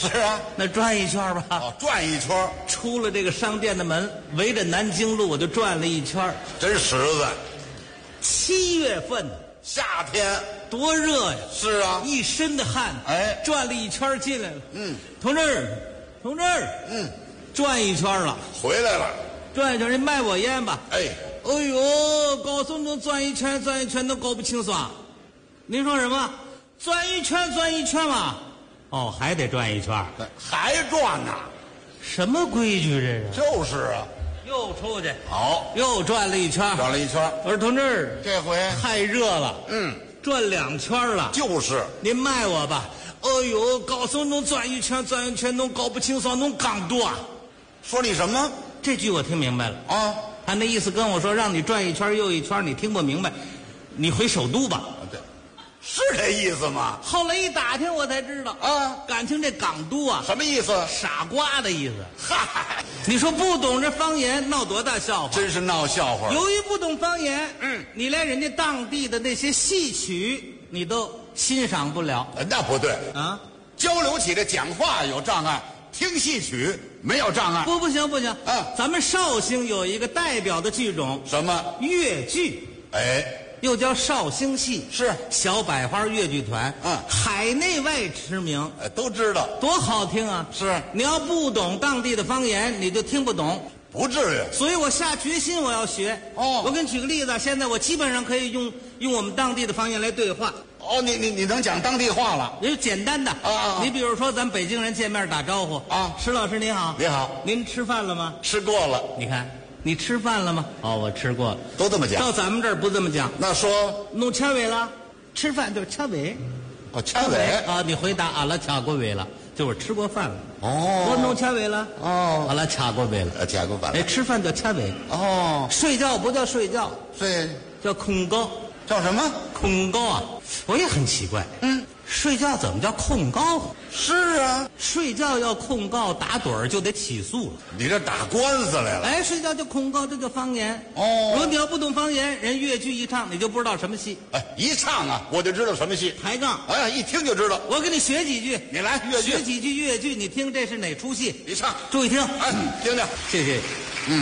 是啊， 那转一圈吧。 哦，转一圈， 出了这个商店的门，围着南京路我就转了一圈。 真实在。 7月份， 夏天多热呀！ 是啊， 一身的汗。 哎， 转了一圈进来了。 嗯， 同志，同志，转一圈了， 回来了。 转一圈，人卖我烟吧。 哎呦，高速公路转一圈都搞不清楚啊！您说什么？转一圈嘛？哦，还得转一圈。 还转呢？ 什么规矩这是？ 就是啊。 又出去， 好， 又转了一圈， 转了一圈。 我说同志， 这回太热了，转2圈了。 就是您卖我吧。哎呦，高速弄转一圈，弄搞不清楚，弄刚多。 说你什么？ 这句我听明白了啊， 他那意思跟我说，让你转一圈又一圈，你听不明白，你回首都吧。 对，是这意思吗？ 后来一打听，我才知道啊， 感情这港都啊， 什么意思？ 傻瓜的意思。 嗨， 你说不懂这方言，闹多大笑话？ 真是闹笑话。 由于不懂方言，你连人家当地的那些戏曲，你都欣赏不了那不对啊。 交流起来讲话有障碍，听戏曲没有障碍。 不行， 啊， 咱们绍兴有一个代表的剧种， 什么？ 越剧。 哎， 又叫绍兴戏， 是小百花越剧团，海内外驰名， 都知道， 多好听啊！ 是， 你要不懂当地的方言，你就听不懂， 不至于。 所以我下决心我要学。 哦， 我给你举个例子，现在我基本上可以用我们当地的方言来对话。 哦，你能讲当地话了？ 也有简单的啊， 你比如说咱北京人见面打招呼啊， 石老师你好， 你好， 您吃饭了吗？ 吃过了。 你看。你吃饭了吗？哦，我吃过了。 都这么讲。 到咱们这儿不这么讲。 那说弄掐尾了，吃饭就掐尾。 哦，掐尾啊！你回答俺了掐过尾了，就是吃过饭了。 哦， 我弄掐尾了。 哦， 俺了掐过尾了。 掐过饭了。 哎，吃饭叫掐尾。 哦， 睡觉不叫睡觉， 睡叫空高。 叫什么？ 空高啊！我也很奇怪。睡觉怎么叫控告？ 是啊， 睡觉要控告打盹儿就得起诉了。 你这打官司来了？ 哎，睡觉就控告，这叫方言。 哦， 如果你要不懂方言，人越剧一唱，你就不知道什么戏。 哎，一唱啊，我就知道什么戏。 抬杠。 哎，一听就知道。 我给你学几句， 你来越剧。 学几句越剧，你听这是哪出戏？ 你唱， 注意听。 哎，听听。 谢谢。